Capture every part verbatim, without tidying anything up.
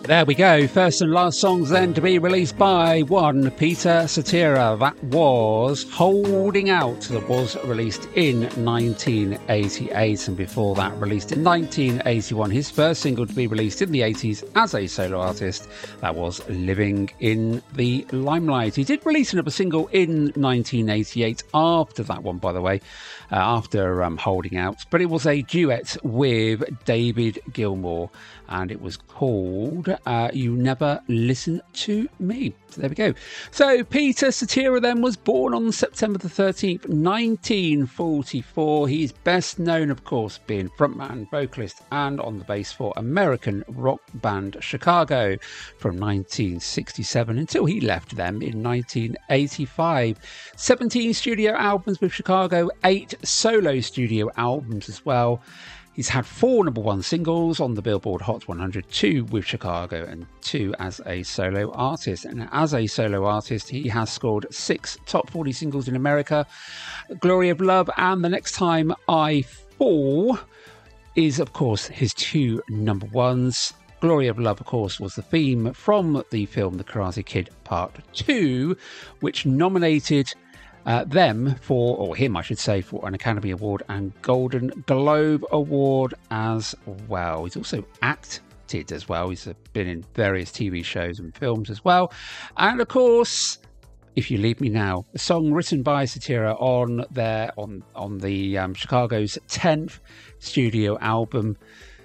There we go. First and last songs then to be released by one Peter Cetera. That was Holding Out, that was released in nineteen eighty-eight, and before that released in nineteen eighty-one. His first single to be released in the eighties as a solo artist, that was Living in the Limelight. He did release another single in nineteen eighty-eight after that one, by the way, uh, after um, Holding Out, but it was a duet with David Gilmour, and it was called uh, You Never Listen to Me. So there we go. So Peter Cetera then was born on September the thirteenth, nineteen forty-four. He's best known, of course, being frontman, vocalist, and on the bass for American rock band Chicago from nineteen sixty-seven until he left them in nineteen eighty-five. seventeen studio albums with Chicago, eight solo studio albums as well. He's had four number one singles on the Billboard Hot one hundred, two with Chicago and two as a solo artist. And as a solo artist, he has scored six top forty singles in America. Glory of Love and The Next Time I Fall is, of course, his two number ones. Glory of Love, of course, was the theme from the film The Karate Kid Part two, which nominated Uh, them for, or him I should say, for an Academy Award and Golden Globe Award as well. He's also acted as well. He's been in various T V shows and films as well. And of course, If You Leave Me Now, a song written by Cetera on their on on the um, Chicago's tenth studio album,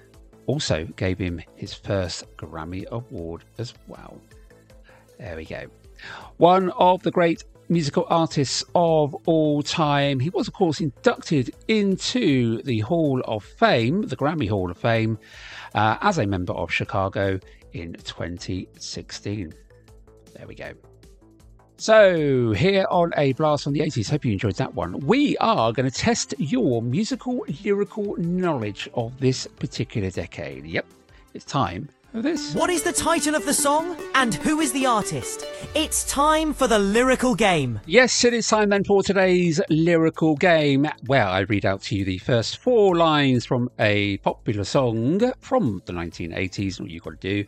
also gave him his first Grammy Award as well. There we go. One of the great musical artists of all time. He was, of course, inducted into the Hall of Fame, the Grammy Hall of Fame, uh, as a member of Chicago in twenty sixteen. There we go. So, here on A Blast from the eighties, hope you enjoyed that one. We are going to test your musical, lyrical knowledge of this particular decade. Yep, it's time for this. What is the title of the song and who is the artist? It's time for the lyrical game. Yes, it is time then for today's lyrical game, where I read out to you the first four lines from a popular song from the nineteen eighties. What you've got to do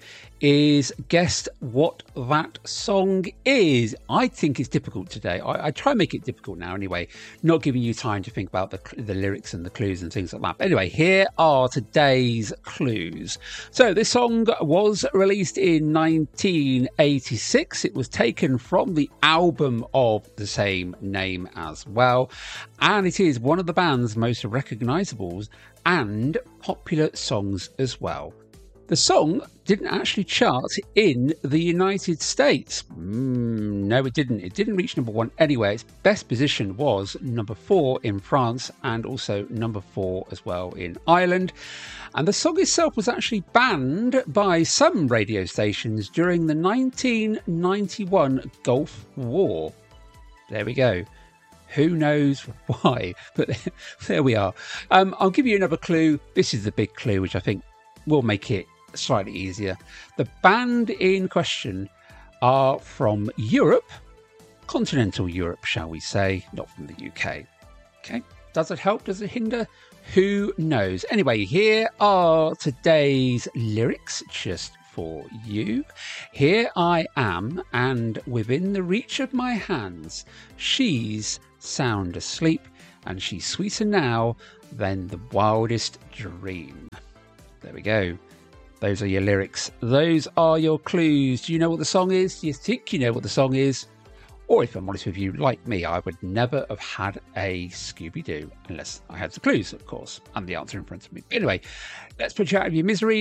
is guess what that song is. I think it's difficult today. I, I try and make it difficult now anyway, not giving you time to think about the, the lyrics and the clues and things like that. But anyway, here are today's clues. So this song was released in nineteen eighty-six. It was taken from the album of the same name as well, and it is one of the band's most recognisable and popular songs as well. The song didn't actually chart in the United States. Mm, no, it didn't. It didn't reach number one anywhere. Its best position was number four in France and also number four as well in Ireland. And the song itself was actually banned by some radio stations during the nineteen ninety-one Gulf War. There we go. Who knows why? But there we are. Um, I'll give you another clue. This is the big clue, which I think will make it slightly easier. The band in question are from Europe, continental Europe, shall we say, not from the U K. Okay, does it help? Does it hinder? Who knows? Anyway, here are today's lyrics just for you. Here I am, and within the reach of my hands, she's sound asleep, and she's sweeter now than the wildest dream. There we go. Those are your lyrics. Those are your clues. Do you know what the song is? Do you think you know what the song is? Or if I'm honest with you, like me, I would never have had a Scooby-Doo unless I had the clues, of course, and the answer in front of me. Anyway, let's put you out of your misery.